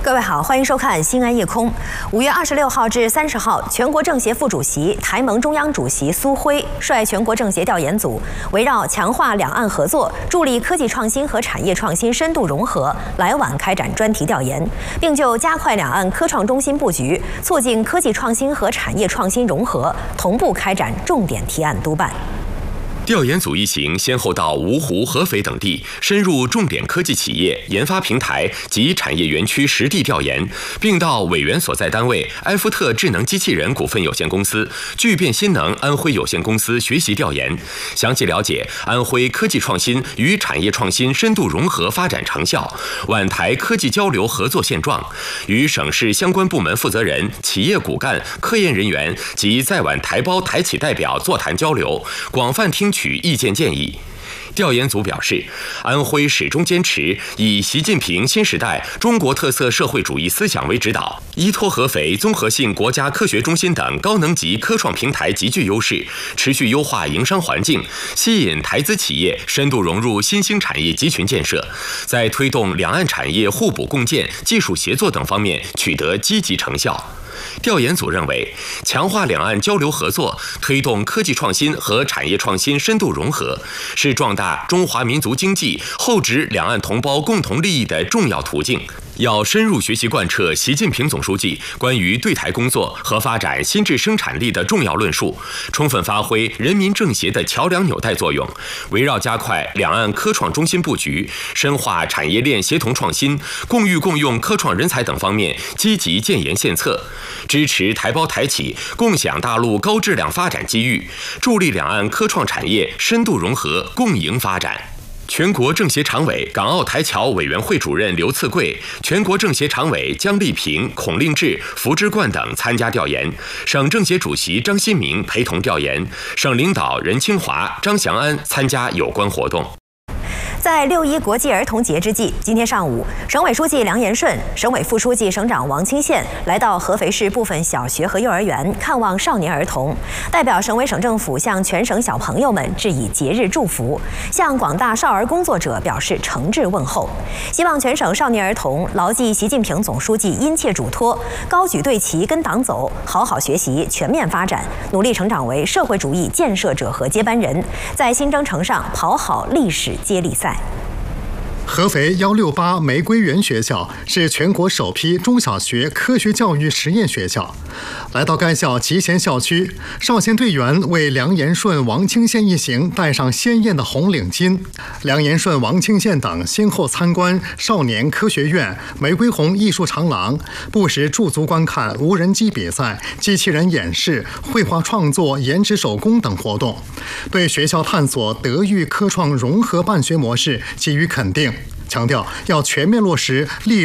各位好，欢迎收看《新安夜空》。5月26号至30号，全国政协副主席、台盟中央主席苏辉率全国政协调研组，围绕强化两岸合作、助力科技创新和产业创新深度融合，来皖开展专题调研，并就加快两岸科创中心布局、促进科技创新和产业创新融合，同步开展重点提案督办。 调研组一行先后到芜湖、合肥等地，深入重点科技企业、研发平台及产业园区实地调研，并到委员所在单位埃夫特智能机器人股份有限公司、聚变新能安徽有限公司学习调研，详细了解安徽科技创新与产业创新深度融合发展成效、皖台科技交流合作现状，与省市相关部门负责人、企业骨干、科研人员及在皖台胞台企代表座谈交流，广泛听取意见建议。调研组表示，安徽始终坚持以习近平新时代中国特色社会主义思想为指导，依托合肥综合性国家科学中心等高能级科创平台极具优势，持续优化营商环境，吸引台资企业深度融入新兴产业集群建设，在推动两岸产业互补共建、技术协作等方面取得积极成效。调研组认为，强化两岸交流合作，推动科技创新和产业创新深度融合，是壮大中华民族经济、厚植两岸同胞共同利益的重要途径。要深入学习贯彻习近平总书记关于对台工作和发展新质生产力的重要论述，充分发挥人民政协的桥梁纽带作用，围绕加快两岸科创中心布局、深化产业链协同创新、共育共用科创人才等方面积极建言献策，支持台胞台企共享大陆高质量发展机遇，助力两岸科创产业深度融合共赢发展。全国政协常委、港澳台侨委员会主任刘赐贵，全国政协常委姜丽萍、孔令志、符之冠等参加调研，省政协主席张新明陪同调研，省领导任清华、张祥安参加有关活动。 在6·1国际儿童节之际，今天上午，省委书记梁延顺、省委副书记、省长王清宪来到合肥市部分小学和幼儿园看望少年儿童，代表省委省政府向全省小朋友们致以节日祝福，向广大少儿工作者表示诚挚问候，希望全省少年儿童牢记习近平总书记殷切嘱托，高举队旗跟党走，好好学习，全面发展，努力成长为社会主义建设者和接班人，在新征程上跑好历史接力赛。 合肥168玫瑰园学校是全国首批中小学科学教育实验学校。来到该校集贤校区，少先队员为梁延顺、王清宪一行戴上鲜艳的红领巾。梁延顺、王清宪等先后参观少年科学院、玫瑰红艺术长廊，不时驻足观看无人机比赛、机器人演示、绘画创作、颜值手工等活动，对学校探索德育科创融合办学模式给予肯定，强调要全面落实